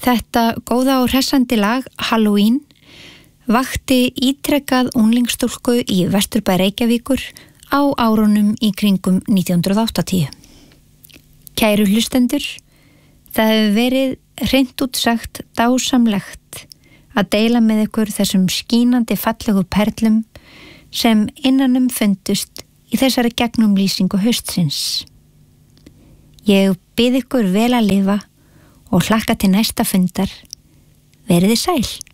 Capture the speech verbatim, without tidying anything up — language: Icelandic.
Þetta góða og hressandi lag Halloween vakti ítrekkað unglingsstúlku í Vesturbæ Reykjavíkur á árunum í kringum nítján hundrað áttatíu. Kæru hlustendur, það hefur verið hreint út sagt dásamlegt að deila með ykkur þessum skínandi fallegu perlum sem innanum fundust í þessari gegnumlýsingu haustsins. Ég bið ykkur vel að lifa og hlakka til næsta fundar. Verið þið sæl.